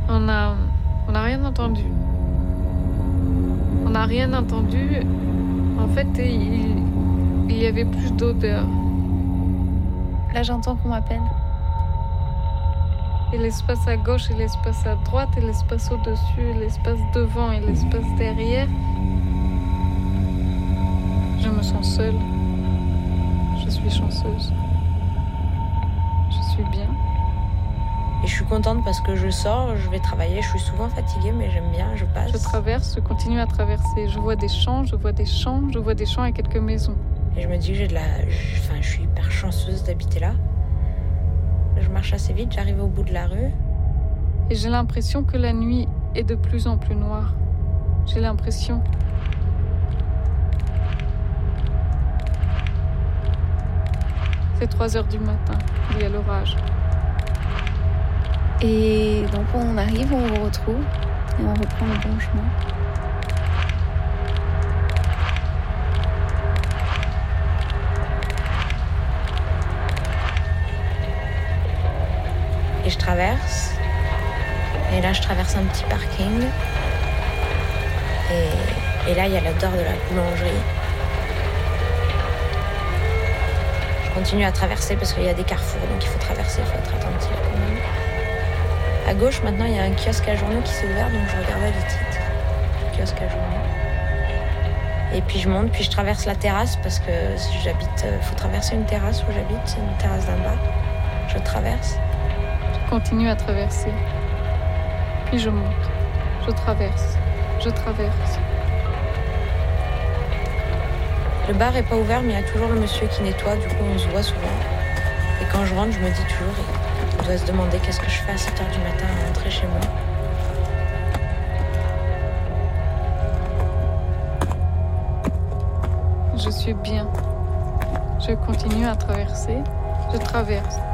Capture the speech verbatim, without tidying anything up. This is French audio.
On a, on n'a rien entendu. On n'a rien entendu. En fait, il, il y avait plus d'odeur. Là, j'entends qu'on m'appelle. Et l'espace à gauche et l'espace à droite et l'espace au-dessus et l'espace devant et l'espace derrière. Je me sens seule. Je suis chanceuse. Je suis bien. Et je suis contente parce que je sors, je vais travailler, je suis souvent fatiguée, mais j'aime bien, je passe. Je traverse, je continue à traverser. Je vois des champs, je vois des champs, je vois des champs et quelques maisons. Et je me dis que j'ai de la... je- Enfin, je suis hyper chanceuse d'habiter là. Je marche assez vite, j'arrive au bout de la rue. Et j'ai l'impression que la nuit est de plus en plus noire. J'ai l'impression. C'est trois heures du matin, il y a l'orage. Et donc on arrive, on vous retrouve et on reprend le bon chemin. Et je traverse. Et là, je traverse un petit parking. Et, et là, il y a l'odeur de la boulangerie. Je continue à traverser parce qu'il y a des carrefours, donc il faut traverser, il faut être attentif quand même. À gauche, maintenant, il y a un kiosque à journaux qui s'est ouvert, donc je regardais les titres. Kiosque à journaux. Et puis je monte, puis je traverse la terrasse parce que j'habite... Il faut traverser une terrasse où j'habite, c'est une terrasse d'un bar. Je traverse. Je continue à traverser. Puis je monte. Je traverse. Je traverse. Le bar est pas ouvert, mais il y a toujours le monsieur qui nettoie, du coup on se voit souvent. Et quand je rentre, je me dis toujours, il doit se demander qu'est-ce que je fais à sept heures du matin à rentrer chez moi. Je suis bien. Je continue à traverser. Je traverse.